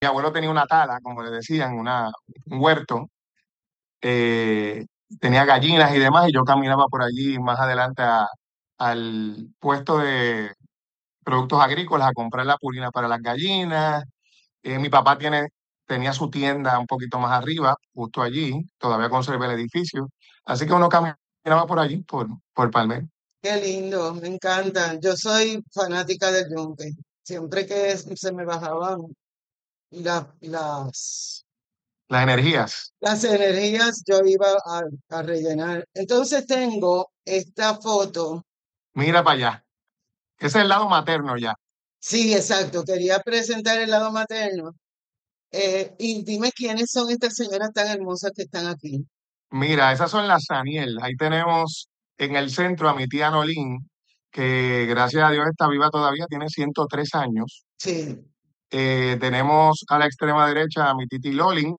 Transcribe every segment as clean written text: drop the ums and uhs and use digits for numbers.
Mi abuelo tenía una tala, como le decían, un huerto, eh, tenía gallinas y demás, y yo caminaba por allí más adelante al puesto de productos agrícolas a comprar la purina para las gallinas. Mi papá tenía su tienda un poquito más arriba, justo allí, todavía conserva el edificio, así que uno caminaba por allí, por Palmer. Qué lindo, me encanta. Yo soy fanática del yunque. Siempre que se me bajaban la- las, Las energías, las energías, yo iba a rellenar. Entonces tengo esta foto. mira para allá. Ese es el lado materno ya. Sí, exacto. Quería presentar el lado materno. Y dime quiénes son estas señoras tan hermosas que están aquí. Mira, esas son las Saniel. Ahí tenemos en el centro a mi tía Nolín, que gracias a Dios está viva todavía, tiene 103 años. Sí. Tenemos a la extrema derecha a mi titi Lolin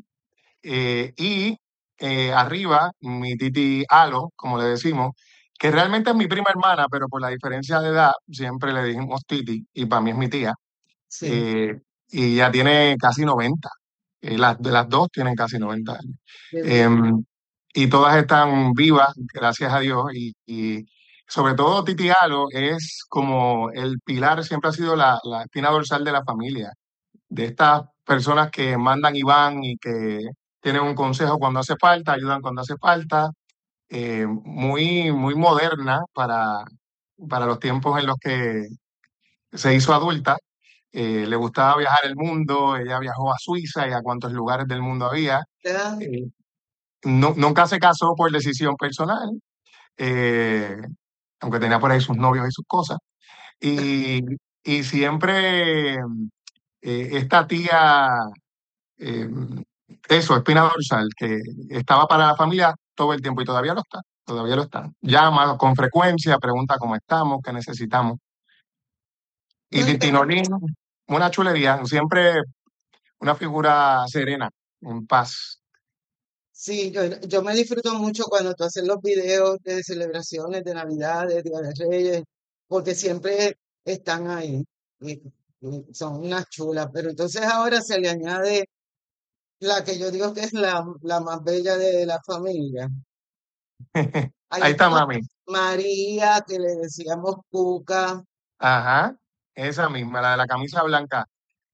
y arriba mi titi Alo, como le decimos, que realmente es mi prima hermana, pero por la diferencia de edad siempre le dijimos titi y para mí es mi tía. Sí. eh, y ya tiene casi 90. De las dos tienen casi 90 años. Qué bien. Em, y todas están vivas, gracias a Dios. Y sobre todo Titi Alo es como el pilar, siempre ha sido la espina dorsal de la familia, de estas personas que mandan y van y que tienen un consejo cuando hace falta, ayudan cuando hace falta, muy, muy moderna para los tiempos en los que se hizo adulta. Le gustaba viajar el mundo, ella viajó a Suiza y a cuantos lugares del mundo había. ¿Verdad? Eh, Nunca se casó por decisión personal, eh, aunque tenía por ahí sus novios y sus cosas. Y, y siempre esta tía, eh, eso, espina dorsal, que estaba para la familia todo el tiempo y todavía lo está, todavía lo está. Llama con frecuencia, pregunta cómo estamos, qué necesitamos. Y No, Titinolín, una chulería, siempre una figura serena, en paz. sí, yo me disfruto mucho cuando tú haces los videos de celebraciones de Navidad, de Día de Reyes, porque siempre están ahí y son unas chulas. Pero entonces ahora se le añade la que yo digo que es la más bella de la familia. Ahí Ahí está está mami. María, que le decíamos Cuca. Ajá, esa misma, la de la camisa blanca.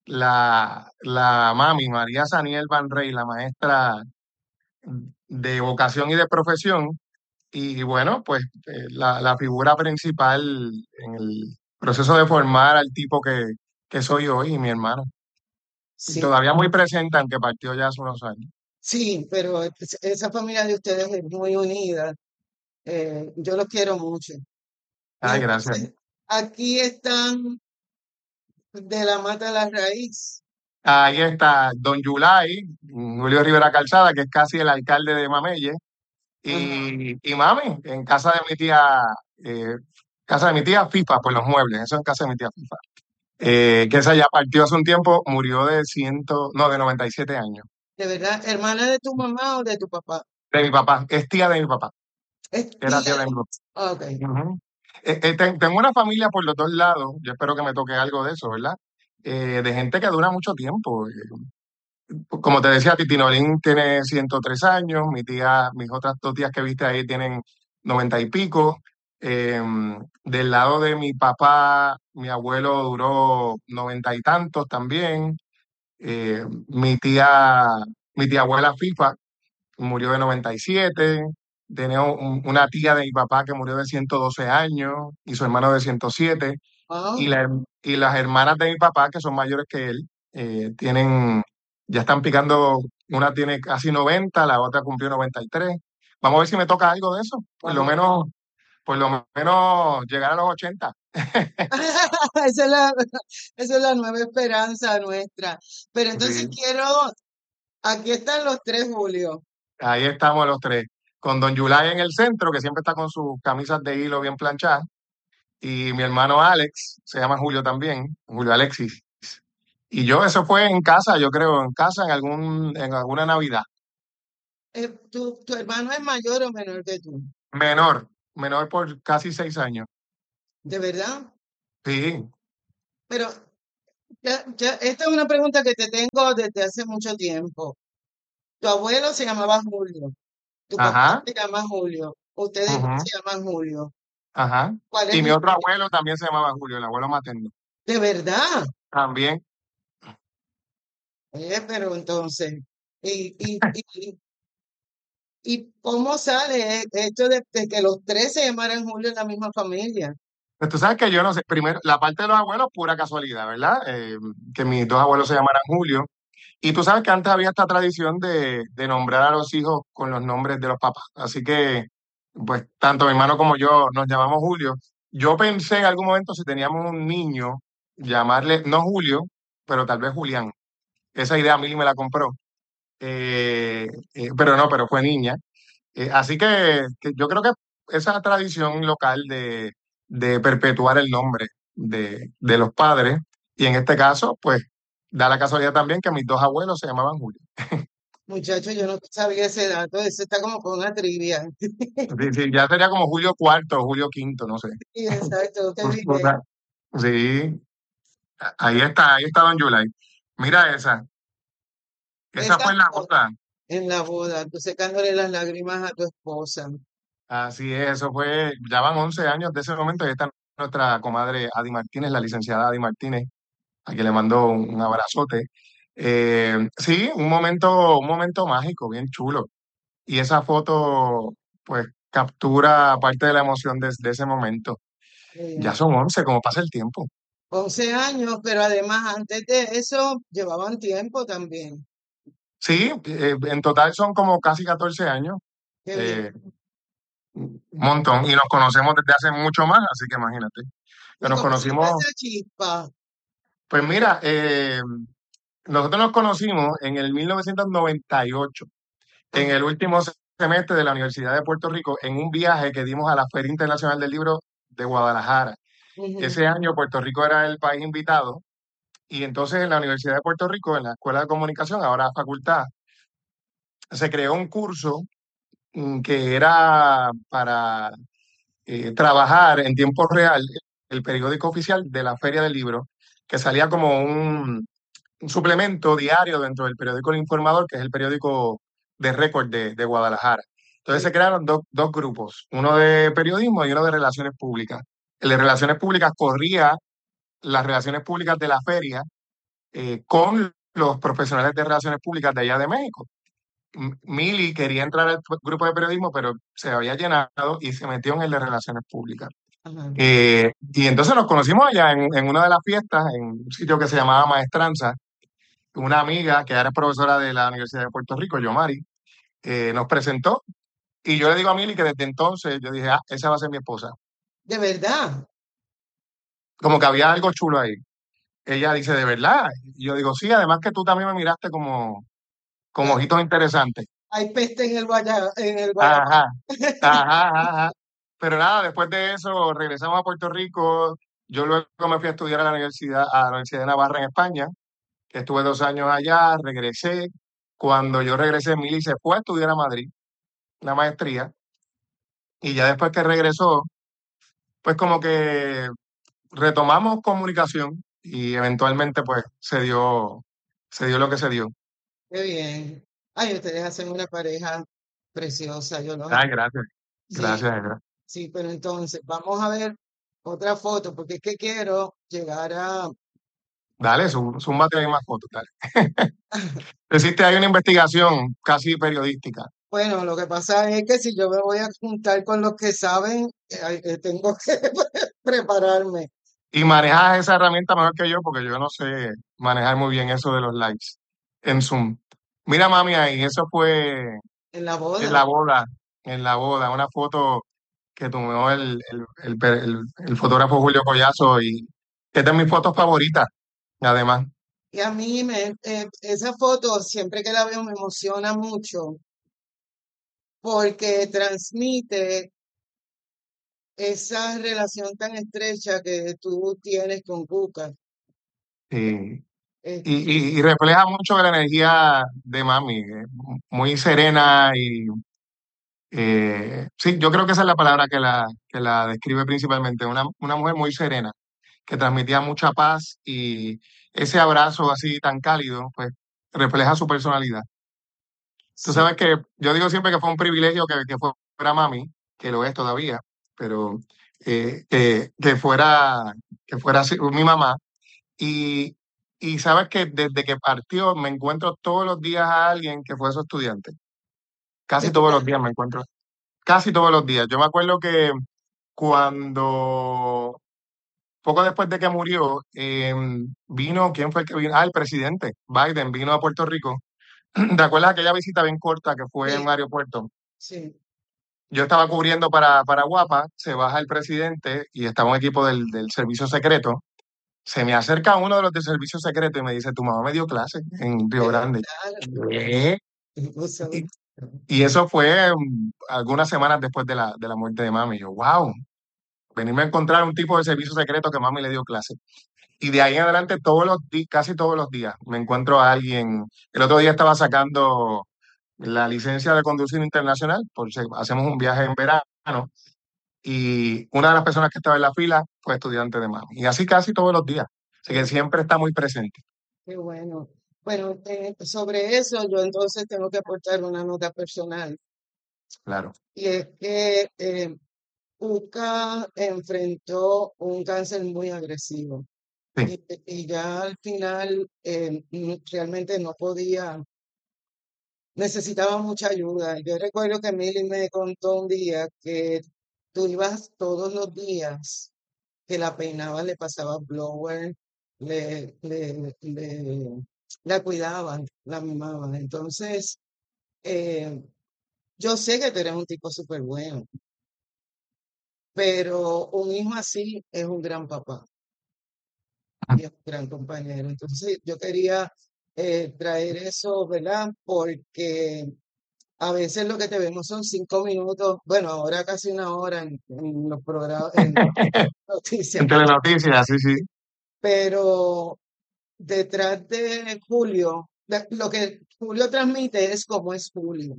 La mami, María Saniel Van Rey, la maestra de vocación y de profesión. Y bueno, pues la figura principal en el proceso de formar al tipo que soy hoy y mi hermano. Y Sí, todavía muy presente, aunque partió ya hace unos años. sí, pero esa familia de ustedes es muy unida. Yo los quiero mucho. Y Ay, gracias. entonces, aquí están de la mata a la raíz. Ahí está Don Yulai, Julio Rivera Calzada, que es casi el alcalde de Mamelle, Ajá. y mami, en eh, casa de mi tía FIFA, por los muebles, eso en casa de mi tía FIFA. Que esa ya partió hace un tiempo, murió de no, de 97 años. De verdad, hermana de tu mamá o de tu papá. De mi papá, es tía de mi papá, Es era tía tía de mi de... papá. Ok. Ujú. Tengo una familia por los dos lados, yo espero que me toque algo de eso, ¿verdad? De gente que dura mucho tiempo. Como te decía, Titinolín tiene 103 años, mis otras dos tías que viste ahí tienen 90 y pico. Eh, del lado de mi papá, mi abuelo duró 90 y tantos también. Eh, mi tía, mi tía abuela FIFA murió de 97. Tenía una tía de mi papá que murió de 112 años y su hermano de 107. Y, Ah, y las hermanas de mi papá, que son mayores que él, ya están picando, una tiene casi 90, la otra cumplió 93. Vamos a ver si me toca algo de eso. vamos. Por lo menos llegar a los 80. Esa es esa es la nueva esperanza nuestra. Pero entonces Sí, quiero, aquí están los tres Julio. ahí estamos los tres. Con Don Yulai en el centro, que siempre está con sus camisas de hilo bien planchadas. Y mi hermano Alex, se llama Julio también, Julio Alexis. Y yo, eso fue en casa, yo creo, en casa en alguna Navidad. ¿Tu hermano es mayor o menor que tú? Menor por casi 6 años. ¿De verdad? Sí, Pero Esta es una pregunta que te tengo desde hace mucho tiempo. Tu abuelo se llamaba Julio, tu papá Ajá, se llama Julio, ustedes dos ujú, se llaman Julio. ajá. ¿Cuál es Y mi la... otro abuelo también se llamaba Julio, el abuelo materno. De verdad? También. Pero entonces, ¿y, y, y, y cómo sale esto de que los tres se llamaran Julio en la misma familia? Pues tú sabes que yo no sé, primero, la parte de los abuelos, pura casualidad, ¿verdad? Que mis dos abuelos se llamaran Julio. Y tú sabes que antes había esta tradición de nombrar a los hijos con los nombres de los papás. Así que, pues, tanto mi hermano como yo nos llamamos Julio. Yo pensé en algún momento si teníamos un niño, llamarle, no Julio, pero tal vez Julián. Esa idea a mí me la compró. Eh, pero no, pero fue niña. Así que yo creo que esa tradición local de perpetuar el nombre de los padres, y en este caso, pues, da la casualidad también que mis dos abuelos se llamaban Julio. Muchachos, yo no sabía ese dato, eso está como con una trivia. Sí, sí, ya sería como Julio cuarto o Julio quinto, no sé. Sí, exacto, qué bien. Sí, ahí está Don Yulai. Mira esa, esa Esa fue la boda. en la boda, tú secándole las lágrimas a tu esposa. Así es, eso fue, ya van 11 años de ese momento y está nuestra comadre Adi Martínez, la licenciada Adi Martínez, a quien le mando un abrazote. Sí, un momento mágico, bien chulo. Y esa foto, pues, captura parte de la emoción de ese momento. Ya Eh, son 11 como pasa el tiempo. 11 años, pero además antes de eso llevaban tiempo también. Sí, en total son como casi 14 años, Qué bien. eh, un montón, y nos conocemos desde hace mucho más, así que imagínate. Que ¿Y nos cómo se fue conocimos, esa chispa? pues mira, nosotros nos conocimos en el 1998, en Ah, el último semestre de la Universidad de Puerto Rico, en un viaje que dimos a la Feria Internacional del Libro de Guadalajara. ujú. Ese año Puerto Rico era el país invitado, y entonces en la Universidad de Puerto Rico, en la Escuela de Comunicación, ahora facultad, se creó un curso que era para trabajar en tiempo real el periódico oficial de la Feria del Libro, que salía como un suplemento diario dentro del periódico El Informador, que es el periódico de récord de Guadalajara. Entonces se Qué crearon dos grupos, uno de periodismo y uno de relaciones públicas. El de relaciones públicas corría las relaciones públicas de la feria con los profesionales de relaciones públicas de allá de México. Mili quería entrar al grupo de periodismo, pero se había llenado y se metió en el de relaciones públicas. ajá. Y entonces nos conocimos allá en una de las fiestas, en un sitio que se llamaba Maestranza. Una amiga que era profesora de la Universidad de Puerto Rico, Yomari, nos presentó. Y yo le digo a Mili que desde entonces yo dije, ah, esa va a ser mi esposa. De verdad. Como que había algo chulo ahí. Ella dice, ¿de verdad? Y yo digo, sí, además que tú también me miraste como Ya ojitos interesantes. hay peste en el Guayabal. Ajá, ajá, ajá. Pero nada, después de eso regresamos a Puerto Rico. Yo luego me fui a estudiar a la Universidad de Navarra en España, que estuve 2 años allá, regresé. Cuando yo regresé, Mili se fue a estudiar a Madrid, la maestría, y ya después que regresó, pues como que retomamos comunicación y eventualmente pues se dio lo que se dio. Qué bien. Ay, ustedes hacen una pareja preciosa, yo los Ay, admiro. gracias, Sí, gracias, Edra. sí, pero entonces vamos a ver otra foto, porque es que quiero llegar a... Dale, zúmbate ahí más fotos, dale. Existe ahí una investigación casi periodística Bueno, lo que pasa es que si yo me voy a juntar con los que saben, tengo que prepararme. y manejas esa herramienta mejor que yo porque yo no sé manejar muy bien eso de los likes en Zoom. Mira, mami, ahí, eso fue En la en boda. la boda, una foto que tomó el fotógrafo Julio Collazo y que es de mis fotos favoritas, además. Y a mí esa foto, siempre que la veo, me emociona mucho porque transmite esa relación tan estrecha que tú tienes con Cuca. Sí. Eh, Y refleja mucho de la energía de mami, muy serena y sí, yo creo que esa es la palabra que la describe principalmente, una mujer muy serena, que transmitía mucha paz ese abrazo así tan cálido, pues refleja su personalidad. Tú Sí, sabes que yo digo siempre que fue un privilegio que fuera mami, que lo es todavía, pero que fuera así, mi mamá. Y, y sabes que desde que partió me encuentro todos los días a alguien que fue su estudiante. de Casi todos los verdad. días me encuentro, casi todos los días. Yo me acuerdo que cuando, poco después de que murió, vino, ¿quién fue el que vino? Ah, el presidente Biden vino a Puerto Rico. ¿Te acuerdas aquella visita bien corta que fue en un Sí, aeropuerto? sí. Yo estaba cubriendo para Guapa, se baja el presidente y estaba un equipo del servicio secreto. Se me acerca uno de los del servicio secreto y me dice, tu mamá me dio clase en Río De Grande. verdad. ¿Qué? No sabe. Y, y eso fue algunas semanas después de la muerte de mami. Yo, wow, venirme a encontrar un tipo de servicio secreto que mami le dio clase. Y de ahí en adelante, casi todos los días, me encuentro a alguien. El otro día estaba sacando la licencia de conducir internacional, porque hacemos un viaje en verano, y una de las personas que estaba en la fila fue estudiante de mami. Y así casi todos los días. Así que siempre está muy presente. Qué bueno. Bueno, sobre eso yo entonces tengo que aportar una nota personal. Claro. Y es que Uca enfrentó un cáncer muy agresivo. Sí. Y ya al final realmente no podía, necesitaba mucha ayuda. Yo recuerdo que Milly me contó un día que tú ibas todos los días, que la peinaba, le pasaba blower, le la cuidaban, la mimaban. Entonces, eh, yo sé que tú eres un tipo súper bueno, pero un hijo así es un gran papá y es un gran compañero. Entonces, yo quería traer eso, ¿verdad? Porque a veces lo que te vemos son 5 minutos, bueno, ahora casi una hora en los programas, en noticias, En Telenoticias, sí, sí. pero detrás de Julio, lo que Julio transmite es cómo es Julio.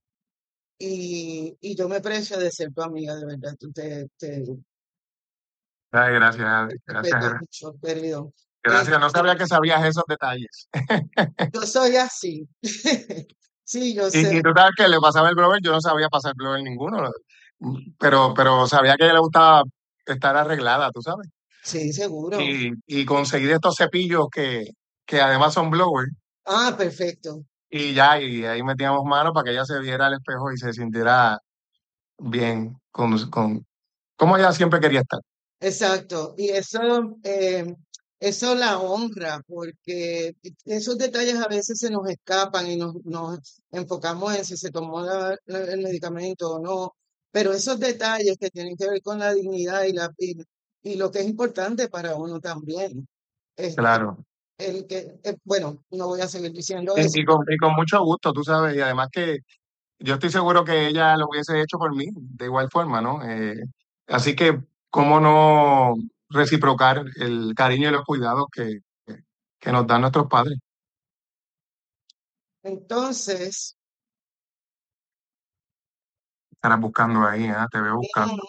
Y yo me aprecio de ser tu amiga, de verdad. Te Ay, gracias, gracias, respeto mucho, querido. gracias. No Este, sabía que sabías esos detalles. yo soy así. Sí, yo Y sé. tú sabes que le pasaba el blower, yo no sabía pasar blower ninguno, pero sabía que a ella le gustaba estar arreglada, tú sabes. Sí, seguro. Y conseguir estos cepillos que además son blower, Ah, perfecto. y ya, y ahí metíamos manos para que ella se viera al espejo y se sintiera bien con como ella siempre quería estar. Exacto. Y eso la honra, porque esos detalles a veces se nos escapan y nos enfocamos en si se tomó el medicamento o no. Pero esos detalles que tienen que ver con la dignidad y lo que es importante para uno también. Este, Claro. bueno, no voy a seguir diciendo eso. Y con mucho gusto, tú sabes, y además que yo estoy seguro que ella lo hubiese hecho por mí, de igual forma, ¿no? Así que, ¿cómo no reciprocar el cariño y los cuidados que nos dan nuestros padres? Entonces, Estarás buscando ahí, ¿ah? Te veo buscando.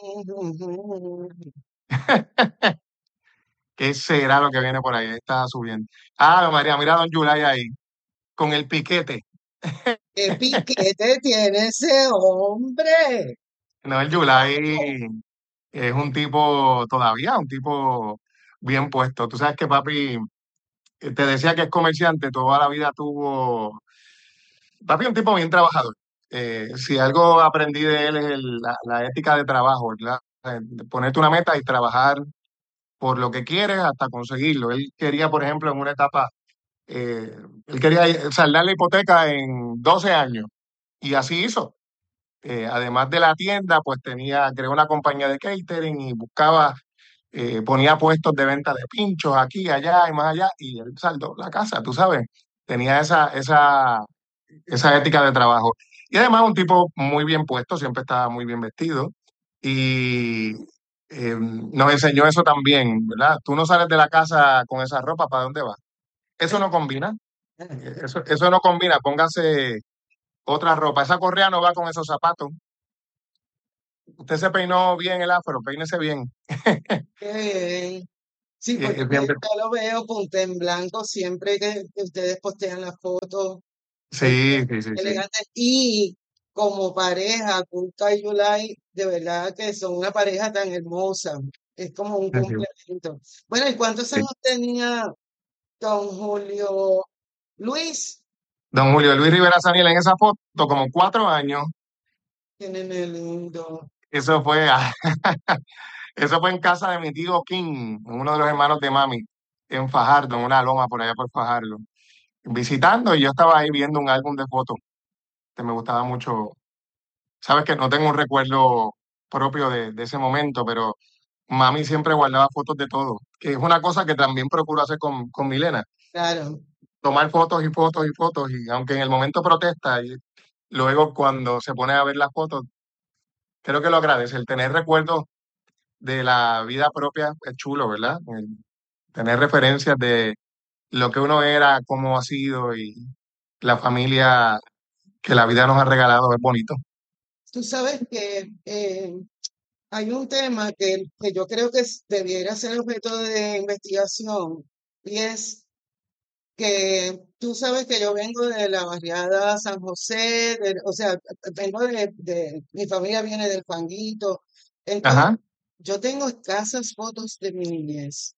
¿Qué será lo que viene por ahí? Está subiendo. Ah, María, mira a Don Yulay ahí, con el piquete. ¿qué piquete tiene ese hombre? No, el Yulay es un tipo todavía, un tipo bien puesto. Tú sabes que papi, te decía que es comerciante, toda la vida tuvo. Papi es un tipo bien trabajador. Si algo aprendí de él es la ética de trabajo, ¿verdad? De ponerte una meta y trabajar por lo que quieres hasta conseguirlo. Él quería, por ejemplo, en una etapa, eh, él quería saldar la hipoteca en 12 años y así hizo. Además de la tienda, pues creó una compañía de catering y buscaba, ponía puestos de venta de pinchos aquí, allá y más allá, y él saldó la casa, tú sabes. Tenía esa ética de trabajo. Y además un tipo muy bien puesto, siempre estaba muy bien vestido. Y nos enseñó eso también, ¿verdad? Tú no sales de la casa con esa ropa, ¿para dónde vas? Eso no combina, eso no combina, póngase otra ropa. Esa correa no va con esos zapatos. Usted se peinó bien el afro, peínese bien. Qué bien. Sí, porque Siempre, yo lo veo punta en blanco siempre que ustedes postean las fotos sí, sí, sí, sí, elegantes. Y como pareja, Kulka y Yulai, de verdad que son una pareja tan hermosa. Es como un sí, sí, complemento. Bueno, ¿y cuántos sí. años tenía don Julio Luis? Don Julio Luis Rivera Saniel en esa foto, como 4 años. Qué nene lindo. Eso fue, eso fue en casa de mi tío King, uno de los hermanos de mami, en Fajardo, en una loma por allá por Fajardo, visitando y yo estaba ahí viendo un álbum de fotos que me gustaba mucho. Sabes que no tengo un recuerdo propio de ese momento, pero mami siempre guardaba fotos de todo, que es una cosa que también procuro hacer con Milena, Claro, tomar fotos y fotos y fotos, y aunque en el momento protesta, y luego cuando se pone a ver las fotos, creo que lo agradece, el tener recuerdos de la vida propia es chulo, ¿verdad? El tener referencias de lo que uno era, cómo ha sido y la familia que la vida nos ha regalado es bonito. tú sabes que hay un tema que yo creo que debiera ser objeto de investigación y es que tú sabes que yo vengo de la barriada San José, o sea, vengo mi familia viene del Fanguito, entonces Ajá. yo tengo escasas fotos de mi niñez,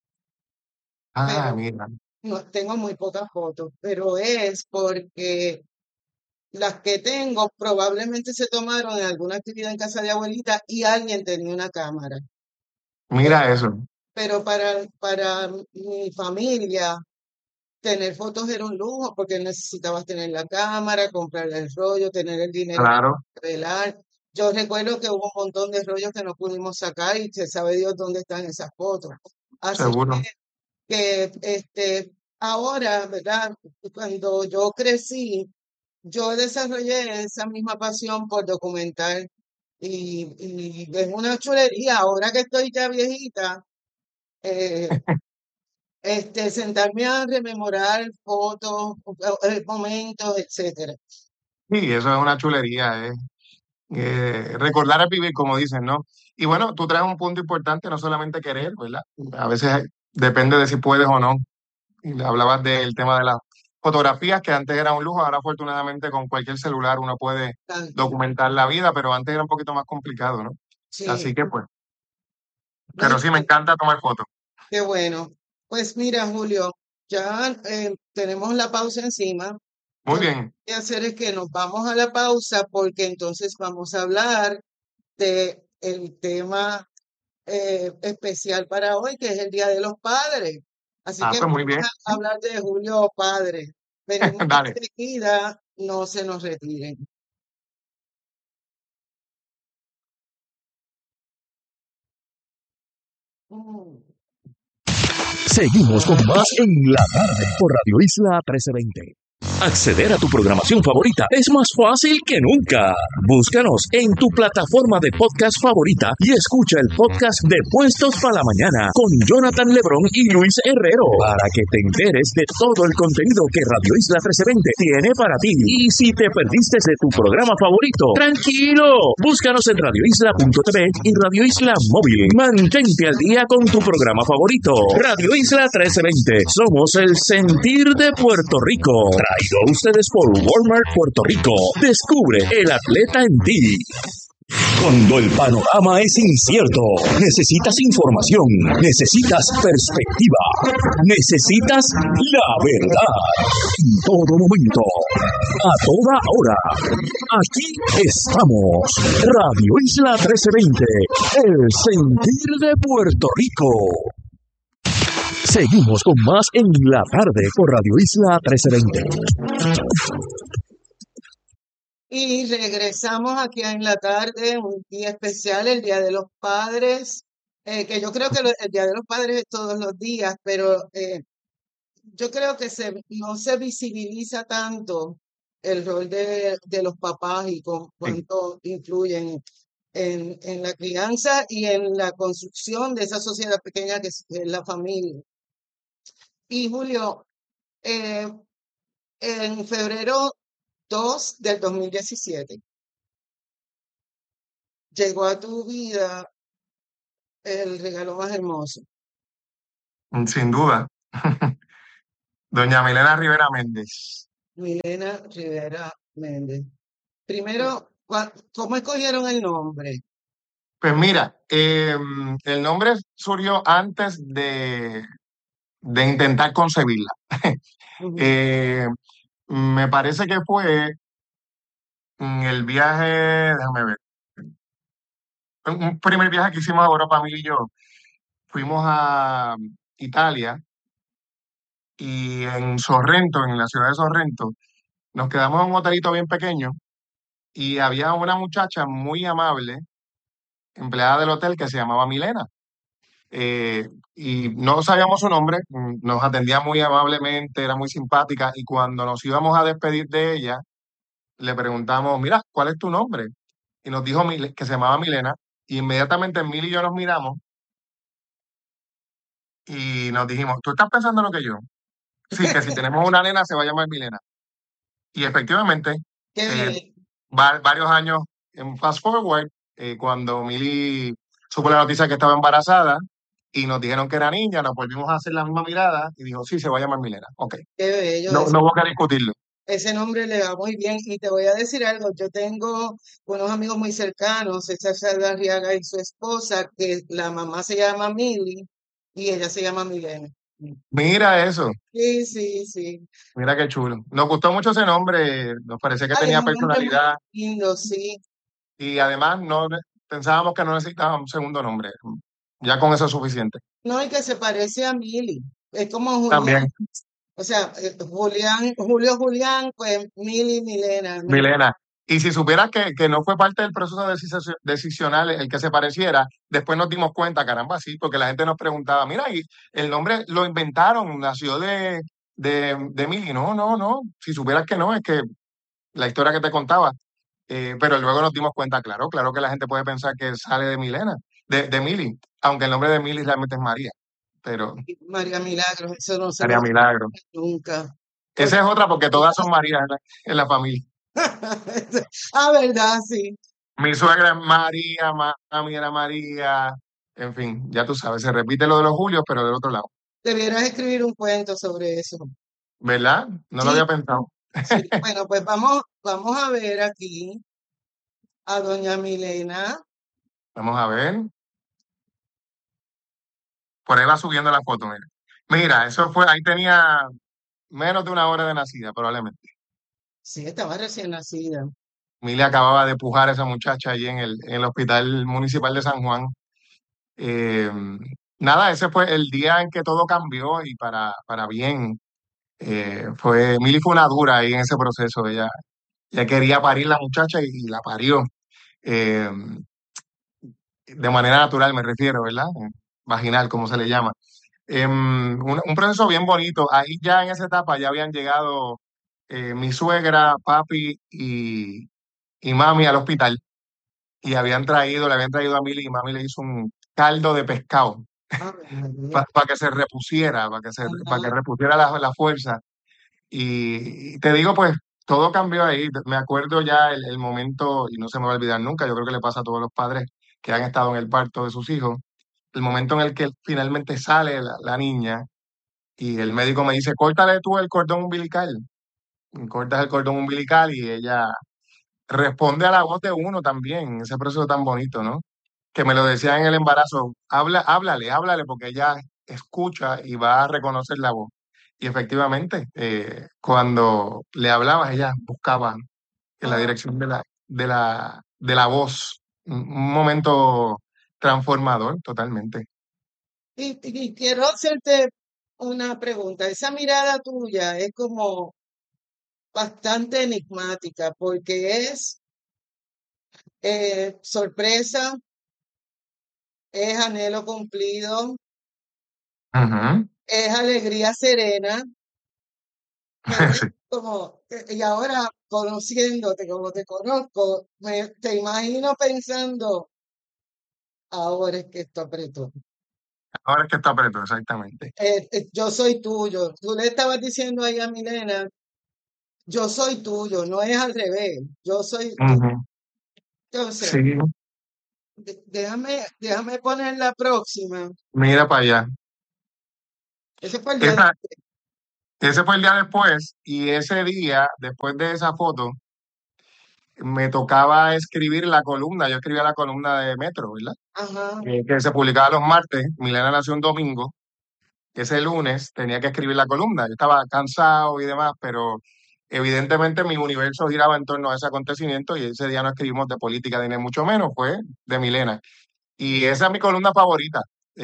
Ah, pero mira. no tengo muy pocas fotos, pero es porque las que tengo probablemente se tomaron en alguna actividad en casa de abuelita y alguien tenía una cámara. Mira eso. Pero para mi familia, tener fotos era un lujo porque necesitabas tener la cámara, comprar el rollo, tener el dinero Claro, para revelar. Yo recuerdo que hubo un montón de rollos que no pudimos sacar y se sabe Dios dónde están esas fotos. Así seguro. que ahora, ¿verdad? Cuando yo crecí, yo desarrollé esa misma pasión por documentar y es una chulería. Ahora que estoy ya viejita, eh, sentarme a rememorar fotos, momentos, etcétera. Sí, eso es una chulería, recordar es vivir, como dicen, ¿no? Y bueno, tú traes un punto importante, no solamente querer, ¿verdad? A veces depende de si puedes o no. Y hablabas del tema de las fotografías, que antes era un lujo, ahora afortunadamente con cualquier celular uno puede Tanto. documentar la vida, pero antes era un poquito más complicado, ¿no? Así Sí, que pues, no, pero sí me encanta tomar fotos. qué bueno. Pues mira, Julio, ya tenemos la pausa encima. Muy Yo lo que bien. voy a hacer es que nos vamos a la pausa porque entonces vamos a hablar de el tema especial para hoy, que es el Día de los Padres. Así Ah, que pues muy bien. vamos a hablar de Julio Padre. Venimos Dale. enseguida, no se nos retiren. Mm. Seguimos con más en la tarde por Radio Isla 1320. Acceder a tu programación favorita es más fácil que nunca. Búscanos en tu plataforma de podcast favorita y escucha el podcast de Puestos para la Mañana con Jonathan Lebrón y Luis Herrero para que te enteres de todo el contenido que Radio Isla 1320 tiene para ti. Y si te perdiste de tu programa favorito, tranquilo, búscanos en radioisla.tv y Radio Isla Móvil. Mantente al día con tu programa favorito. Radio Isla 1320. Somos el sentir de Puerto Rico. Traído a ustedes por Walmart Puerto Rico. Descubre el atleta en ti. Cuando el panorama es incierto, necesitas información, necesitas perspectiva, necesitas la verdad. En todo momento, a toda hora. Aquí estamos. Radio Isla 1320, el sentir de Puerto Rico. Seguimos con más en la tarde por Radio Isla 1320. Y regresamos aquí en la tarde, un día especial, el Día de los Padres, que yo creo que el Día de los Padres es todos los días, pero yo creo que no se visibiliza tanto el rol de los papás y Sí. cuánto influyen en la crianza y en la construcción de esa sociedad pequeña que es la familia. Y Julio, eh, en febrero 2 del 2017 llegó a tu vida el regalo más hermoso. Sin duda. Doña Milena Rivera Méndez. Milena Rivera Méndez. Primero, ¿cómo escogieron el nombre? Pues mira, el nombre surgió antes de intentar concebirla. Ujú. Eh, Me parece que fue en el viaje, déjame ver, un primer viaje que hicimos a Europa, Mil y yo. Fuimos a Italia y en Sorrento, en la ciudad de Sorrento, nos quedamos en un hotelito bien pequeño y había una muchacha muy amable, empleada del hotel, que se llamaba Milena. Eh, y no sabíamos su nombre, nos atendía muy amablemente, era muy simpática y cuando nos íbamos a despedir de ella, le preguntamos, mira, ¿cuál es tu nombre? Y nos dijo que se llamaba Milena y inmediatamente Mil y yo nos miramos y nos dijimos, ¿tú estás pensando lo que yo? Sí, que si tenemos una nena se va a llamar Milena. Y efectivamente, Qué eh, bien. varios años en fast forward, cuando Mili supo la noticia que estaba embarazada y nos dijeron que era niña, nos volvimos a hacer la misma mirada y dijo, sí, se va a llamar Milena. Ok, Qué bello. no, no hubo que discutirlo. Ese nombre le va muy bien. Y te voy a decir algo, yo tengo unos amigos muy cercanos, César Saldarriaga y su esposa, que la mamá se llama Mili y ella se llama Milena. Mira eso, Sí, sí, sí. mira qué chulo. Nos gustó mucho ese nombre, nos parecía que Ay, es tenía un nombre muy personalidad lindo, sí. y además no pensábamos que no necesitaba un segundo nombre. Ya con eso es suficiente. No, y que se parece a Mili. Es como Julián. También. O sea, Julián, Julián, pues Mili, Milena. Milena. Y si supieras que no fue parte del proceso decisional el que se pareciera, después nos dimos cuenta, caramba, sí, porque la gente nos preguntaba, mira, y el nombre lo inventaron, nació de Mili. No, no, no. Si supieras que no, es que la historia que te contaba. Pero luego nos dimos cuenta, claro, claro que la gente puede pensar que sale de Milena, de Mili, aunque el nombre de Mili realmente es María, pero María Milagros, eso no se me María olvida Milagro. nunca. Esa Porque es otra porque todas son Marías en la familia. ah, verdad, sí. Mi suegra es María, mami era María, en fin, ya tú sabes, se repite lo de los Julios, pero del otro lado, Debieras escribir un cuento sobre eso. ¿verdad? No lo Sí, había pensado. sí. Bueno, pues vamos a ver aquí a doña Milena. Vamos a ver, por ahí va subiendo la foto, mira. Mira, eso fue, ahí tenía menos de una hora de nacida, probablemente. Sí, estaba recién nacida. Mili acababa de pujar a esa muchacha allí en el Hospital Municipal de San Juan. Eh, Nada, ese fue el día en que todo cambió y para bien. Mili fue una dura ahí en ese proceso. Ella quería parir la muchacha y la parió. Eh, de manera natural, me refiero, ¿verdad? Vaginal, como se le llama. Un proceso bien bonito. Ahí ya en esa etapa ya habían llegado mi suegra, papi y mami al hospital y le habían traído a Mili y mami le hizo un caldo de pescado Ave María. para que se repusiera, para que Ajá. repusiera la fuerza. Y te digo, pues, todo cambió ahí. Me acuerdo ya el momento, y no se me va a olvidar nunca, yo creo que le pasa a todos los padres que han estado en el parto de sus hijos, el momento en el que finalmente sale la niña y el médico me dice, córtale tú el cordón umbilical. Y cortas el cordón umbilical y ella responde a la voz de uno también, ese proceso tan bonito, ¿no? Que me lo decía en el embarazo, háblale, porque ella escucha y va a reconocer la voz. Y efectivamente, cuando le hablaba, ella buscaba en la Ah, dirección de la voz. Un momento transformador, totalmente. y quiero hacerte una pregunta. Esa mirada tuya es como bastante enigmática porque es sorpresa, es anhelo cumplido, Ujú. es alegría serena, pero es Sí. como, y ahora conociéndote como te conozco, te imagino pensando, ahora es que esto apretó. Ahora es que está apretado, exactamente. Yo soy tuyo. Tú le estabas diciendo ahí a Milena, yo soy tuyo, no es al revés, yo soy tuyo. Ujú. Entonces, Sí, déjame poner la próxima. mira para allá. Ese fue el día de... Esa, ese fue el día después y ese día, después de esa foto, me tocaba escribir la columna. Yo escribía la columna de Metro, ¿verdad? Ajá, Que se publicaba los martes. Milena nació un domingo. Ese lunes tenía que escribir la columna. Yo estaba cansado y demás, pero evidentemente mi universo giraba en torno a ese acontecimiento y ese día no escribimos de política ni mucho menos, fue de Milena. Y esa es mi columna favorita,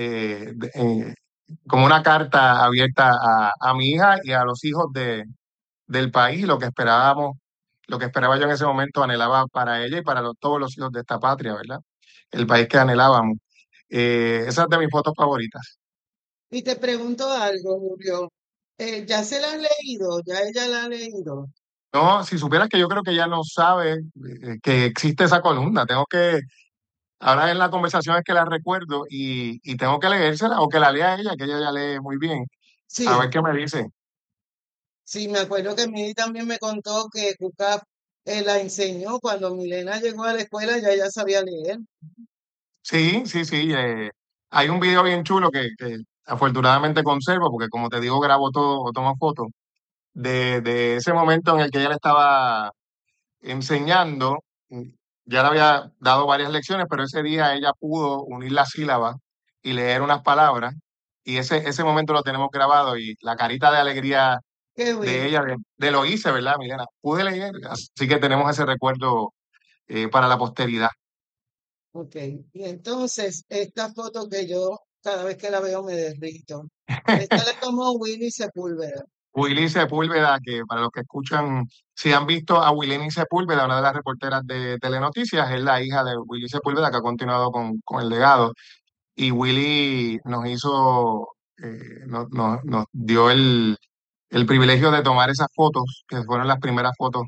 como una carta abierta a mi hija y a los hijos del país, lo que esperábamos, lo que esperaba yo en ese momento, anhelaba para ella y para todos los hijos de esta patria, ¿verdad? El país que anhelábamos. Esa es de mis fotos favoritas. y te pregunto algo, Julio. ¿Ya se la han leído? ¿Ya ella la ha leído? No, si supieras que yo creo que ella no sabe que existe esa columna, tengo que, ahora en la conversación es que la recuerdo y tengo que leérsela o que la lea ella, que ella ya lee muy bien, a ver Sí, qué me dice. sí, me acuerdo que Miri también me contó que Cuca la enseñó cuando Milena llegó a la escuela, ya ella sabía leer. Sí, sí, sí. Hay un video bien chulo que afortunadamente conservo, porque como te digo, grabo todo o tomo fotos de ese momento en el que ella le estaba enseñando. Ya le había dado varias lecciones, pero ese día ella pudo unir las sílabas y leer unas palabras. Y ese momento lo tenemos grabado y la carita de alegría Qué de bien. ella, de lo hice, ¿verdad, Milena? Pude leer, así que tenemos ese recuerdo para la posteridad. Ok. Y entonces, esta foto que yo cada vez que la veo me derrito. Esta la tomó Willy Sepúlveda. Willy Sepúlveda, que para los que escuchan, si han visto a Willy Sepúlveda, una de las reporteras de Telenoticias, es la hija de Willy Sepúlveda que ha continuado con el legado. Y Willy nos hizo, nos dio el privilegio de tomar esas fotos, que fueron las primeras fotos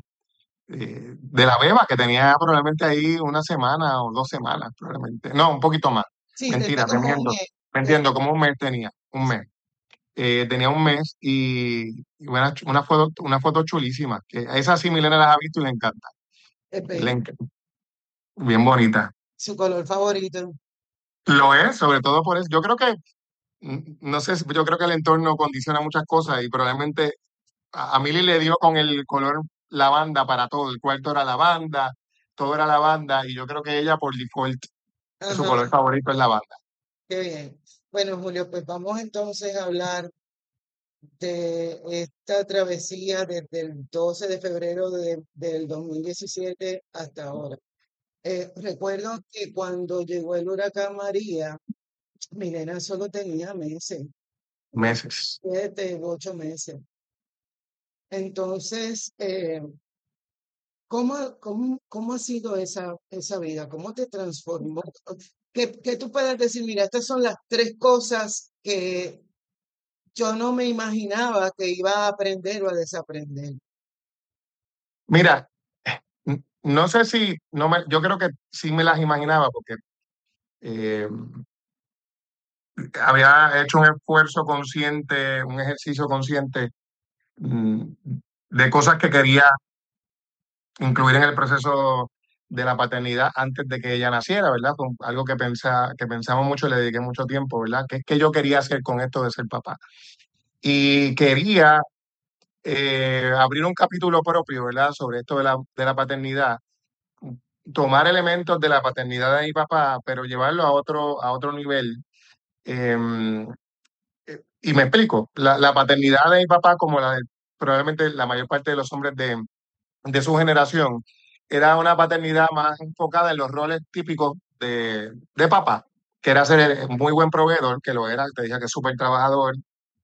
de la beba, que tenía probablemente ahí una semana o 2 semanas, probablemente. No, un poquito más. Sí, tenía Mentira, te como un miento. mes. Me entiendo, como un mes tenía, un mes. Tenía un mes y una foto chulísima. Que esa sí Milena las ha visto y le encanta. Es Le bello. enc- Bien bonita. Su color favorito. Lo es, sobre todo por eso. Yo creo que, no sé, yo creo que el entorno condiciona muchas cosas y probablemente a Mili le dio con el color lavanda para todo. El cuarto era lavanda, todo era lavanda y yo creo que ella por default su Ajá, color favorito es lavanda. qué bien. Bueno, Julio, pues vamos entonces a hablar de esta travesía desde el 12 de febrero del 2017 hasta ahora. Recuerdo que cuando llegó el huracán María, Milena solo tenía meses, como Meses. 7, 8 meses. Entonces, ¿cómo ha sido esa vida? ¿Cómo te transformó? ¿Qué tú puedes decir? Mira, estas son las tres cosas que yo no me imaginaba que iba a aprender o a desaprender. Mira, no sé si, yo creo que sí me las imaginaba porque eh, había hecho un esfuerzo consciente, un ejercicio consciente mm, de cosas que quería incluir en el proceso de la paternidad antes de que ella naciera, ¿verdad? Fue algo que pensamos mucho, le dediqué mucho tiempo, ¿verdad? ¿Qué es que yo quería hacer con esto de ser papá? Y quería abrir un capítulo propio, ¿verdad? Sobre esto de la paternidad, tomar elementos de la paternidad de mi papá, pero llevarlo a otro nivel. Em, y me explico, la paternidad de mi papá, como la de probablemente la mayor parte de los hombres de su generación, era una paternidad más enfocada en los roles típicos de papá, que era ser un muy buen proveedor, que lo era, te dije que es súper trabajador,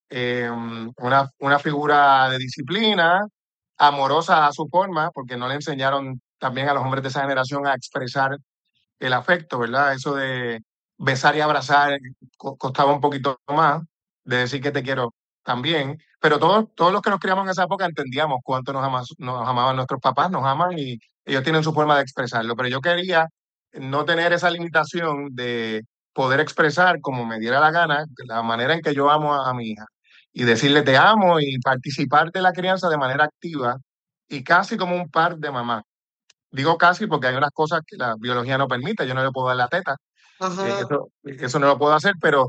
una figura de disciplina, amorosa a su forma, porque no le enseñaron también a los hombres de esa generación a expresar el afecto, ¿verdad? Eso de besar y abrazar costaba un poquito más, de decir que te quiero también, pero todos los que nos criamos en esa época entendíamos cuánto nos amaban nuestros papás, nos aman y ellos tienen su forma de expresarlo, pero yo quería no tener esa limitación de poder expresar como me diera la gana, la manera en que yo amo a mi hija y decirle te amo y participar de la crianza de manera activa y casi como un par de mamá. Digo casi porque hay unas cosas que la biología no permite, yo no le puedo dar la teta, Ajá, eso no lo puedo hacer, pero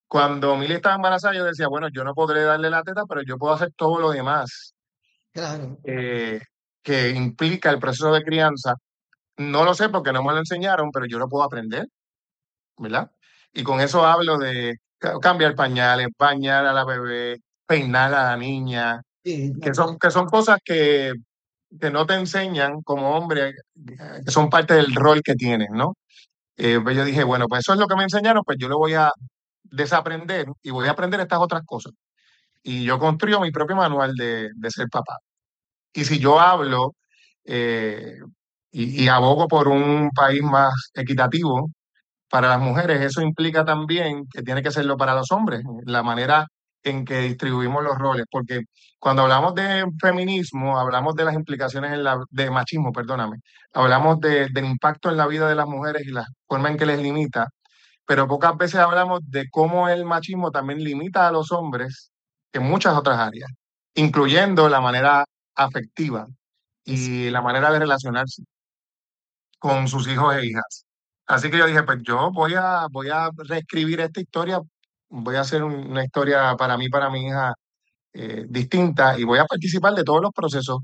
Cuando Milly estaba embarazada, yo decía, bueno, yo no podré darle la teta, pero yo puedo hacer todo lo demás claro. eh, que implica el proceso de crianza. No lo sé porque no me lo enseñaron, pero yo lo puedo aprender, ¿verdad? Y con eso hablo de cambiar pañales, bañar a la bebé, peinar a la niña, Sí, que son cosas que no te enseñan como hombre, que son parte del rol que tienes, ¿no? Pues yo dije, bueno, pues eso es lo que me enseñaron, pues yo lo voy a desaprender y voy a aprender estas otras cosas. Y yo construyo mi propio manual de ser papá. Y si yo hablo eh, y abogo por un país más equitativo para las mujeres, eso implica también que tiene que serlo para los hombres, la manera en que distribuimos los roles, porque cuando hablamos de feminismo, hablamos de las implicaciones de machismo, perdóname, hablamos del impacto en la vida de las mujeres y la forma en que les limita, pero pocas veces hablamos de cómo el machismo también limita a los hombres en muchas otras áreas, incluyendo la manera afectiva es- y la manera de relacionarse con sus hijos e hijas. Así que yo dije, pues yo voy a reescribir esta historia, voy a hacer una historia para mí, para mi hija, distinta y voy a participar de todos los procesos.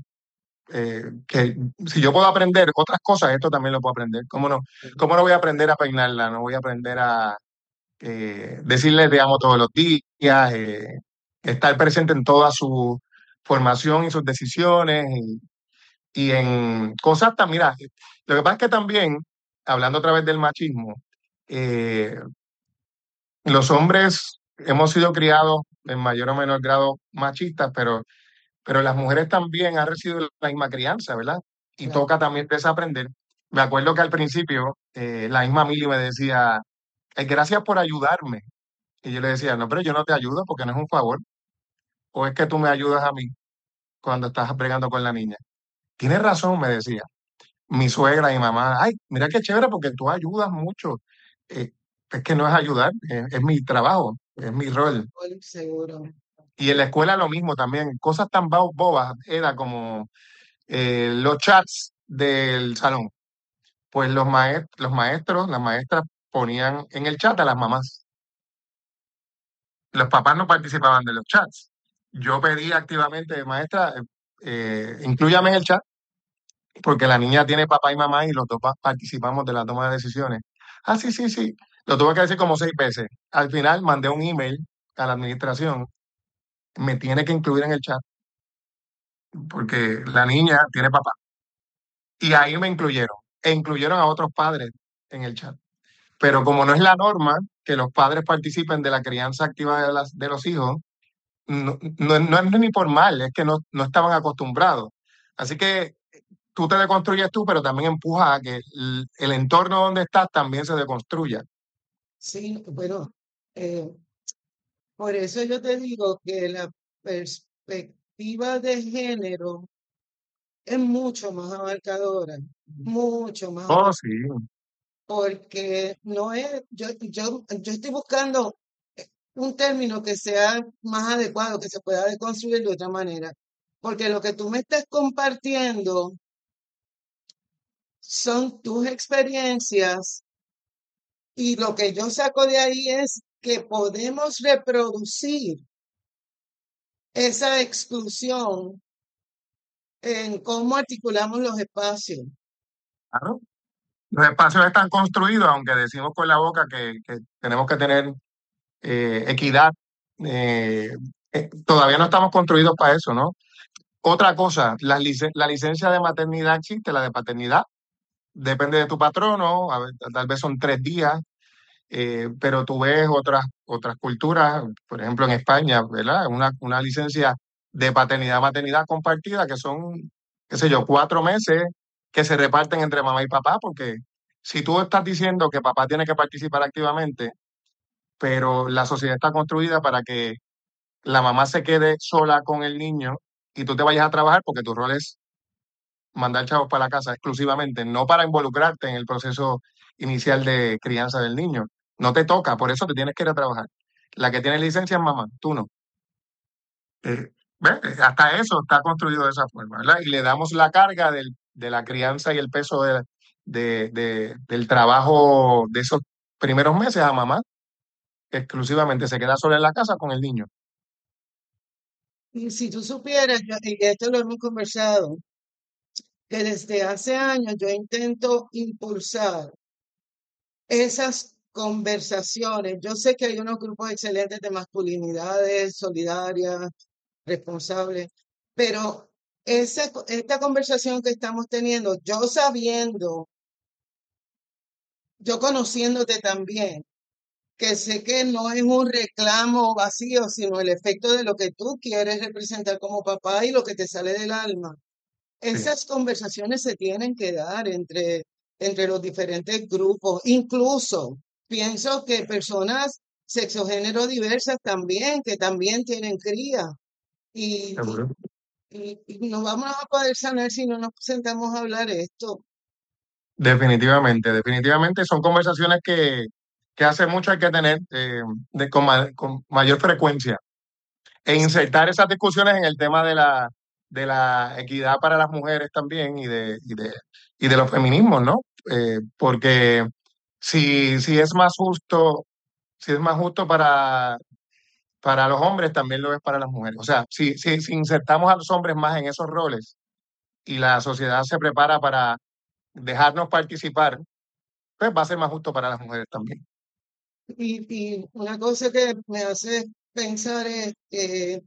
Que si yo puedo aprender otras cosas, esto también lo puedo aprender. ¿Cómo no voy a aprender a peinarla? No voy a aprender a decirle te amo todos los días, estar presente en toda su formación y sus decisiones y en cosas tan, mira, lo que pasa es que también, hablando otra vez del machismo, eh, los hombres hemos sido criados en mayor o menor grado machistas, pero las mujeres también han recibido la misma crianza, ¿verdad? Y claro. toca también desaprender. Me acuerdo que al principio la misma Mili me decía, gracias por ayudarme. Y yo le decía, no, pero yo no te ayudo porque no es un favor. O es que tú me ayudas a mí cuando estás bregando con la niña. Tienes razón, me decía mi suegra y mi mamá. Ay, mira qué chévere porque tú ayudas mucho. Eh, es que no es ayudar, es mi trabajo, es mi rol. Seguro. Y en la escuela lo mismo también. Cosas tan bobas era como los chats del salón. Pues los maestros, las maestras ponían en el chat a las mamás. Los papás no participaban de los chats. Yo pedí activamente, maestra, inclúyame en el chat, porque la niña tiene papá y mamá y los dos participamos de la toma de decisiones. Ah, sí, sí, sí. Lo tuve que decir como 6 veces. Al final mandé un email a la administración, me tiene que incluir en el chat, porque la niña tiene papá. Y ahí me incluyeron, e incluyeron a otros padres en el chat. Pero como no es la norma que los padres participen de la crianza activa de los hijos, no es ni por mal, es que no estaban acostumbrados. Así que tú te deconstruyes tú, pero también empujas a que el entorno donde estás también se deconstruya. Sí, bueno, eh, por eso yo te digo que la perspectiva de género es mucho más abarcadora, mucho más Oh, abarcadora, sí, porque no es, yo estoy buscando un término que sea más adecuado, que se pueda deconstruir de otra manera, porque lo que tú me estás compartiendo son tus experiencias y lo que yo saco de ahí es que podemos reproducir esa exclusión en cómo articulamos los espacios. claro. Los espacios están construidos, aunque decimos con la boca que tenemos que tener equidad. eh, Todavía no estamos construidos para eso, ¿no? Otra cosa, la licencia de maternidad existe, la de paternidad, depende de tu patrono, tal vez son 3 días, pero tú ves otras culturas, por ejemplo en España, ¿verdad? Una licencia de paternidad, maternidad compartida, que son, qué sé yo, 4 meses que se reparten entre mamá y papá, porque si tú estás diciendo que papá tiene que participar activamente, pero la sociedad está construida para que la mamá se quede sola con el niño y tú te vayas a trabajar porque tu rol es mandar chavos para la casa exclusivamente, no para involucrarte en el proceso inicial de crianza del niño. No te toca, por eso te tienes que ir a trabajar. La que tiene licencia es mamá, tú no. ¿Ves? Hasta eso está construido de esa forma, ¿verdad? Y le damos la carga de la crianza y el peso del trabajo de esos primeros meses a mamá. exclusivamente, se queda sola en la casa con el niño. Y si tú supieras, y esto lo hemos conversado, que desde hace años yo intento impulsar esas conversaciones. Yo sé que hay unos grupos excelentes de masculinidades solidarias, responsables, pero esta conversación que estamos teniendo, yo sabiendo, yo conociéndote también, que sé que no es un reclamo vacío, sino el efecto de lo que tú quieres representar como papá y lo que te sale del alma. Sí, Esas conversaciones se tienen que dar entre los diferentes grupos. Incluso pienso que personas sexogénero diversas también, que también tienen cría. Y, seguro. y no vamos a poder sanar si no nos sentamos a hablar esto. Definitivamente, definitivamente son conversaciones que hace mucho hay que tener con mayor frecuencia e insertar esas discusiones en el tema de la equidad para las mujeres también y de los feminismos, ¿no? Porque si es más justo, si es más justo para los hombres, también lo es para las mujeres. O sea, si insertamos a los hombres más en esos roles y la sociedad se prepara para dejarnos participar, pues va a ser más justo para las mujeres también. Y una cosa que me hace pensar es que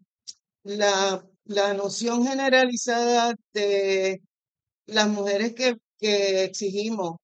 la noción generalizada de las mujeres que exigimos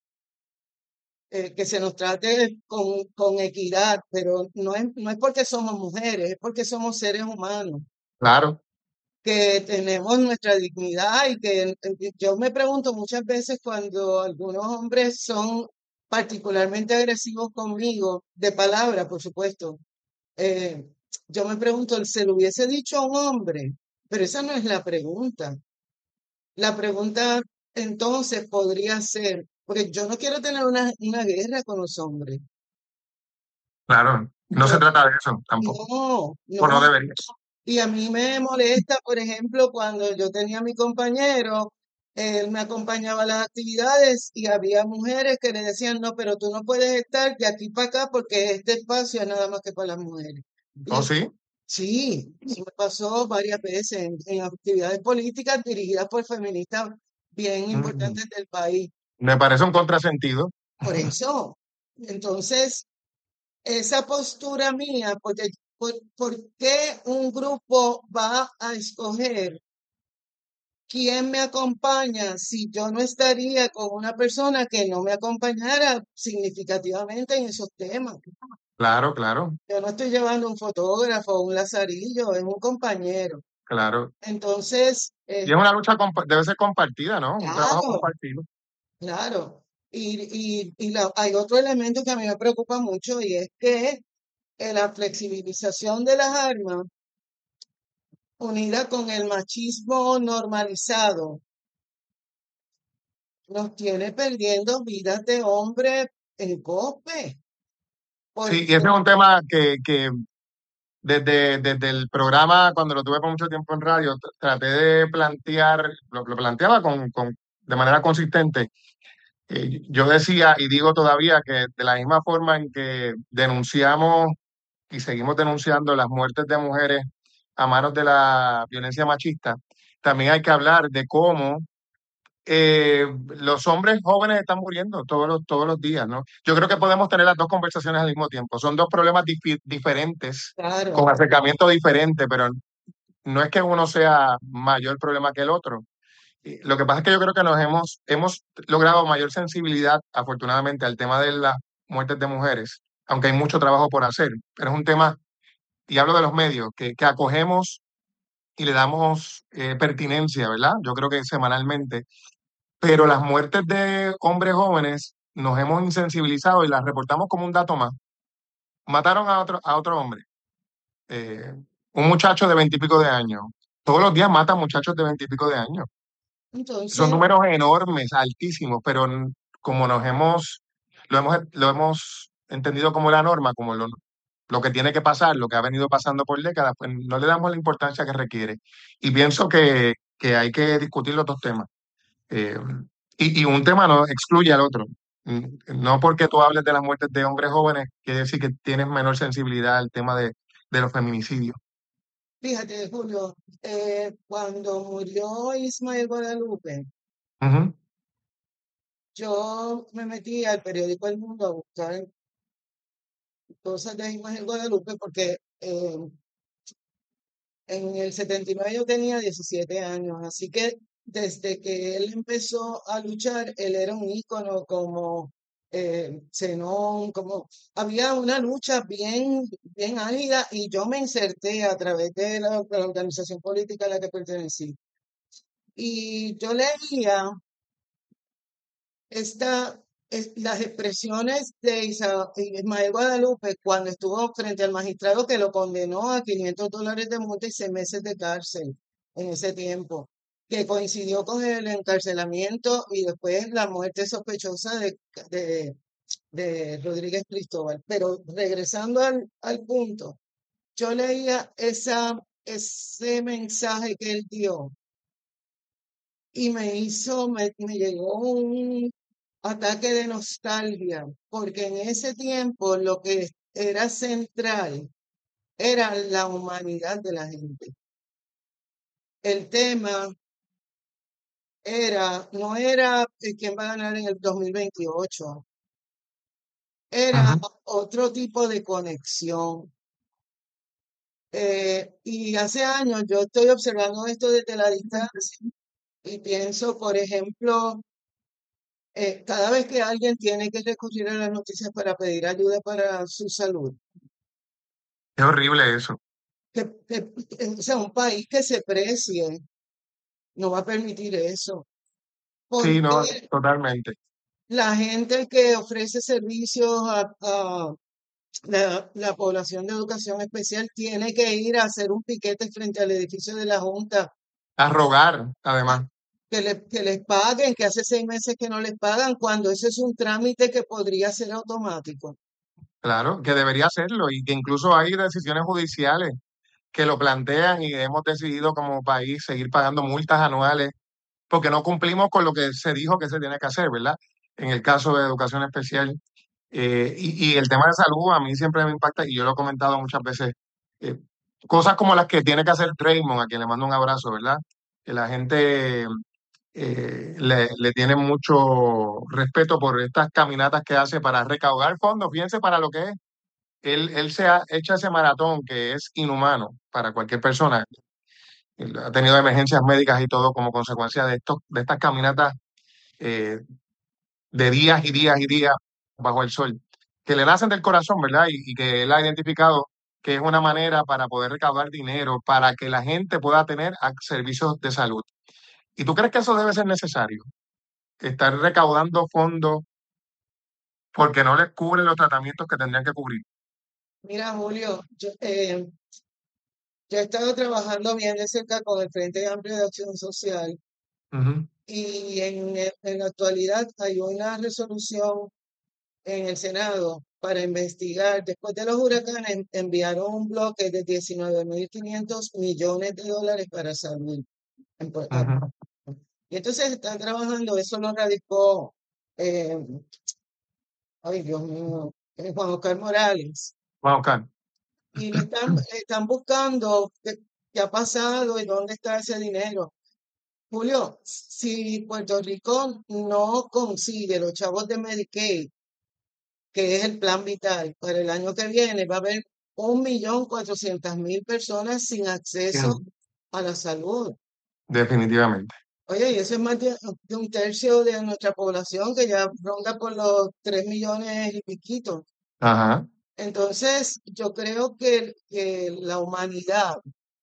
que se nos trate con equidad, pero no es porque somos mujeres, es porque somos seres humanos, Claro, que tenemos nuestra dignidad y que yo me pregunto muchas veces cuando algunos hombres son particularmente agresivos conmigo, de palabra, por supuesto, eh, yo me pregunto, ¿se lo hubiese dicho a un hombre? Pero esa no es la pregunta. La pregunta entonces podría ser, porque yo no quiero tener una guerra con los hombres. claro. No se Yo trata de eso tampoco, no, o no no. debería. Y a mí me molesta, por ejemplo, cuando yo tenía a mi compañero, él me acompañaba a las actividades y había mujeres que le decían, no, pero tú no puedes estar de aquí para acá porque este espacio es nada más que para las mujeres. ¿Oh, Y sí? sí, eso me pasó varias veces en actividades políticas dirigidas por feministas bien Mm, importantes del país. me parece un contrasentido. Por eso, entonces, esa postura mía, porque ¿por qué un grupo va a escoger quién me acompaña si yo no estaría con una persona que no me acompañara significativamente en esos temas? Claro, claro, Yo no estoy llevando un fotógrafo o un lazarillo, es un compañero. claro. Entonces, Y es una lucha, debe ser compartida, ¿no? Un trabajo claro, compartido. claro. Hay otro elemento que a mí me preocupa mucho y es que la flexibilización de las armas unida con el machismo normalizado, nos tiene perdiendo vidas de hombres en golpe. Sí, Porque, y ese es un tema que desde el programa, cuando lo tuve por mucho tiempo en radio, traté de plantear, lo planteaba de manera consistente. Yo decía y digo todavía que de la misma forma en que denunciamos y seguimos denunciando las muertes de mujeres a manos de la violencia machista, también hay que hablar de cómo los hombres jóvenes están muriendo todos los días, ¿no? Yo creo que podemos tener las dos conversaciones al mismo tiempo. Son dos problemas diferentes, con claro, acercamiento diferente, pero no es que uno sea mayor problema que el otro. Y lo que pasa es que yo creo que hemos logrado mayor sensibilidad, afortunadamente, al tema de las muertes de mujeres, aunque hay mucho trabajo por hacer, pero es un tema, y hablo de los medios, que acogemos y le damos pertinencia, ¿verdad? Yo creo que semanalmente, pero las muertes de hombres jóvenes nos hemos insensibilizado y las reportamos como un dato más. Mataron a otro hombre, eh, un muchacho de veintipico de años. Todos los días matan muchachos de veintipico de años. Son entonces, números enormes, altísimos, pero como lo hemos entendido como la norma, como lo que tiene que pasar, lo que ha venido pasando por décadas, pues no le damos la importancia que requiere. Y pienso que hay que discutir los dos temas. Eh, y un tema no excluye al otro. No porque tú hables de las muertes de hombres jóvenes, quiere decir que tienes menor sensibilidad al tema de los feminicidios. Fíjate, Julio, cuando murió Ismael Guadalupe, Ujú, yo me metí al periódico El Mundo a buscar cosas de Ismael Guadalupe porque en el 79 yo tenía 17 años, así que desde que él empezó a luchar, él era un ícono como Zenón, como había una lucha bien, bien álgida y yo me inserté a través de la organización política a la que pertenecí. Y yo leía las expresiones de Ismael Guadalupe cuando estuvo frente al magistrado que lo condenó a $500 de multa y 6 meses de cárcel en ese tiempo, que coincidió con el encarcelamiento y después la muerte sospechosa de, de Rodríguez Cristóbal. Pero regresando al punto, yo leía ese mensaje que él dio y me llegó un ataque de nostalgia, porque en ese tiempo lo que era central era la humanidad de la gente. El tema no era quién va a ganar en el 2028, era ujú. otro tipo de conexión. Y hace años yo estoy observando esto desde la distancia y pienso, por ejemplo, cada vez que alguien tiene que recurrir a las noticias para pedir ayuda para su salud, Es horrible eso. o sea, un país que se precie no va a permitir eso, Sí, porque no, totalmente. la gente que ofrece servicios a la población de educación especial tiene que ir a hacer un piquete frente al edificio de la Junta, A rogar, además. que les paguen, que hace 6 meses que no les pagan, cuando ese es un trámite que podría ser automático. Claro, que debería hacerlo y que incluso hay decisiones judiciales que lo plantean y hemos decidido como país seguir pagando multas anuales porque no cumplimos con lo que se dijo que se tiene que hacer, ¿verdad? En el caso de educación especial. Y el tema de salud a mí siempre me impacta y yo lo he comentado muchas veces. eh, Cosas como las que tiene que hacer Draymond, a quien le mando un abrazo, ¿verdad? Que la gente le tiene mucho respeto por estas caminatas que hace para recaudar fondos. Fíjense para lo que es. Él se ha hecho ese maratón que es inhumano para cualquier persona. Él ha tenido emergencias médicas y todo como consecuencia de estas caminatas eh, de días y días y días bajo el sol, que le nacen del corazón, ¿verdad? Y que él ha identificado que es una manera para poder recaudar dinero, para que la gente pueda tener servicios de salud. ¿Y tú crees que eso debe ser necesario? Estar recaudando fondos porque no les cubren los tratamientos que tendrían que cubrir. Mira, Julio, yo he estado trabajando bien de cerca con el Frente Amplio de Acción Social Ujú, y en la actualidad hay una resolución en el Senado para investigar. Después de los huracanes, enviaron un bloque de 19.500 millones de dólares para salud. ujú. Y entonces están trabajando, eso lo radicó, eh, ay Dios mío, Juan Oscar Morales. Vamos a buscar. Y le están buscando qué ha pasado y dónde está ese dinero. Julio, si Puerto Rico no consigue los chavos de Medicaid, que es el plan vital, para el año que viene va a haber 1.400.000 personas sin acceso Bien, a la salud. definitivamente. Oye, y eso es más de un tercio de nuestra población que ya ronda por los 3 millones y piquito. Ajá. Entonces, yo creo que la humanidad,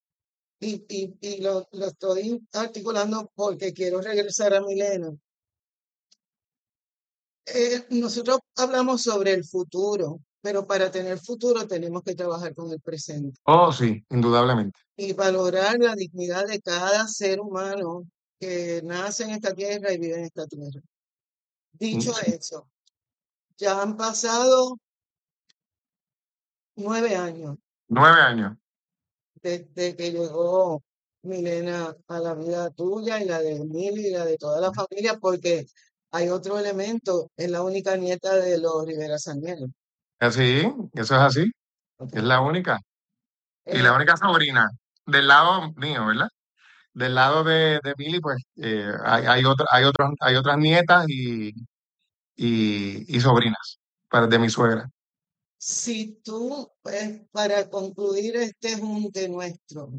y lo estoy articulando porque quiero regresar a Milena. Nosotros hablamos sobre el futuro, pero para tener futuro tenemos que trabajar con el presente Oh, sí, indudablemente. y valorar la dignidad de cada ser humano que nace en esta tierra y vive en esta tierra. Dicho Sí. eso, ya han pasado 9 años 9 años. desde que llegó Milena a la vida tuya y la de Emily y la de toda la familia, porque hay otro elemento, es la única nieta de los Rivera Saniel. Así, eso es así, ¿Ok? es la única. Y Eh, la única sobrina del lado mío, ¿verdad? Del lado de Billy, pues hay otras nietas y sobrinas de mi suegra. si tú, para concluir este junte nuestro,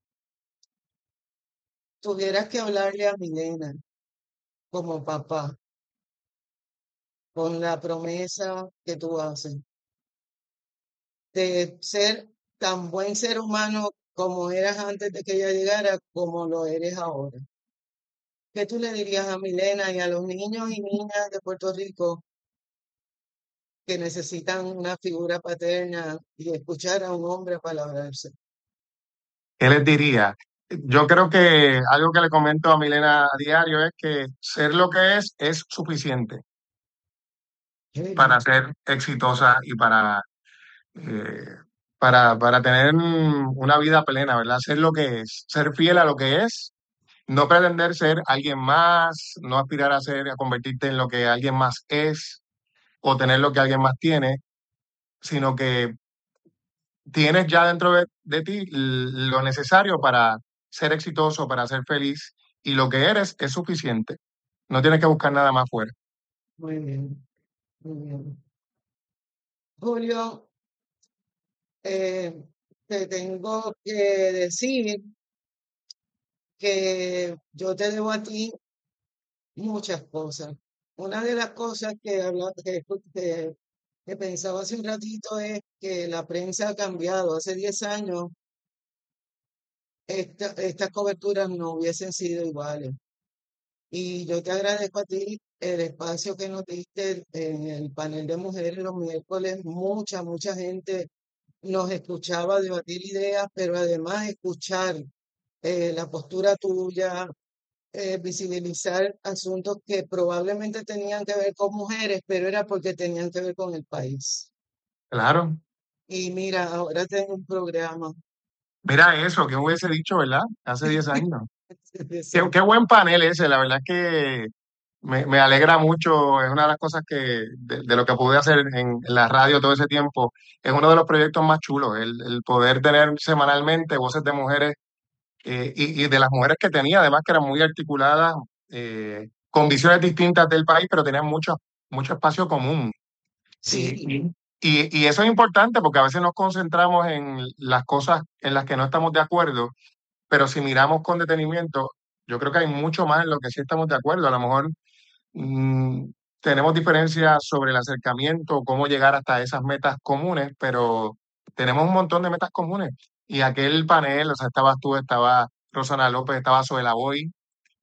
tuvieras que hablarle a Milena como papá, con la promesa que tú haces de ser tan buen ser humano como eras antes de que ella llegara, como lo eres ahora. ¿Qué tú le dirías a Milena y a los niños y niñas de Puerto Rico que necesitan una figura paterna y escuchar a un hombre palabrarse? ¿Qué les diría? Yo creo que algo que le comento a Milena a diario es que ser lo que es suficiente Qué para lindo. ser exitosa y eh, para tener una vida plena, ¿verdad? Ser lo que es, ser fiel a lo que es, no pretender ser alguien más, no aspirar a convertirte en lo que alguien más es o tener lo que alguien más tiene, sino que tienes ya dentro de ti lo necesario para ser exitoso, para ser feliz, y lo que eres es suficiente. No tienes que buscar nada más fuera. Muy bien, muy bien. Julio, eh, te tengo que decir que yo te debo a ti muchas cosas. Una de las cosas que pensaba hace un ratito es que la prensa ha cambiado. Hace 10 años estas coberturas no hubiesen sido iguales. Y yo te agradezco a ti el espacio que nos diste en el panel de mujeres los miércoles. Mucha gente nos escuchaba debatir ideas, pero además escuchar la postura tuya, visibilizar asuntos que probablemente tenían que ver con mujeres, pero era porque tenían que ver con el país. Claro. Y mira, ahora tengo un programa. Mira eso, que hubiese dicho, ¿verdad? Hace 10 años. Qué Exacto. buen panel ese, la verdad es que me alegra mucho, es una de las cosas de lo que pude hacer en la radio todo ese tiempo, es uno de los proyectos más chulos, el poder tener semanalmente voces de mujeres y de las mujeres que tenía, además que eran muy articuladas, con visiones distintas del país, pero tenían mucho espacio común. Eh, Sí, y, y eso es importante porque a veces nos concentramos en las cosas en las que no estamos de acuerdo, pero si miramos con detenimiento, yo creo que hay mucho más en lo que sí estamos de acuerdo. A lo mejor mm, tenemos diferencias sobre el acercamiento, cómo llegar hasta esas metas comunes, pero tenemos un montón de metas comunes. Y aquel panel, o sea, estabas tú, estaba Rosana López, estaba Zoela Boy,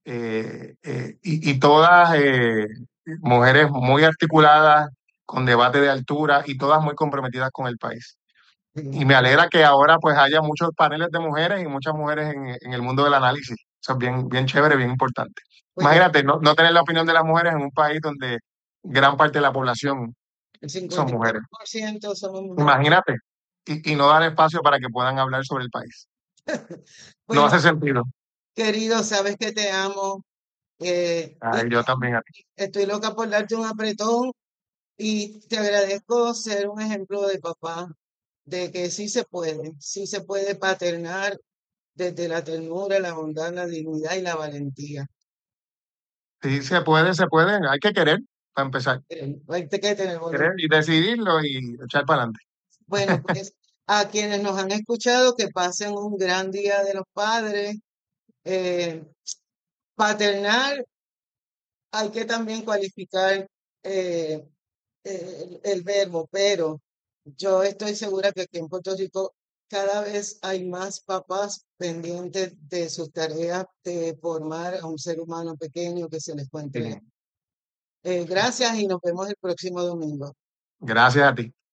y todas mujeres muy articuladas, con debate de altura y todas muy comprometidas con el país. Y sí. me alegra que ahora pues haya muchos paneles de mujeres y muchas mujeres en el mundo del análisis. Eso es bien chévere, bien importante. Pues ya Imagínate, no tener la opinión de las mujeres en un país donde gran parte de la población el son cincuenta y mujeres. cuatro por ciento somos mujeres. Imagínate. Y no dar espacio para que puedan hablar sobre el país. No Bueno, hace sentido. querido, sabes que te amo. Y Ay, yo también a ti. estoy loca por darte un apretón y te agradezco ser un ejemplo de papá, de que sí se puede paternar desde la ternura, la bondad, la dignidad y la valentía. Sí, se puede. Hay que querer para empezar. Hay que tener Querer voluntad. y decidirlo y echar para adelante. Bueno, pues a quienes nos han escuchado, que pasen un gran día de los padres. Eh, Paternar, hay que también cualificar eh, el verbo, pero yo estoy segura que aquí en Puerto Rico cada vez hay más papás pendientes de sus tareas de formar a un ser humano pequeño que se les fue Sí. entregado. Gracias y nos vemos el próximo domingo. Gracias a ti.